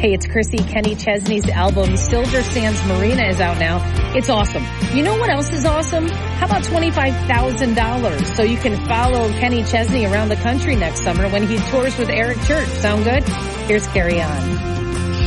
Hey, it's Chrissy. Kenny Chesney's album, Silver Sands Marina, is out now. It's awesome. You know what else is awesome? How about $25,000 so you can follow Kenny Chesney around the country next summer when he tours with Eric Church? Sound good? Here's Carry On.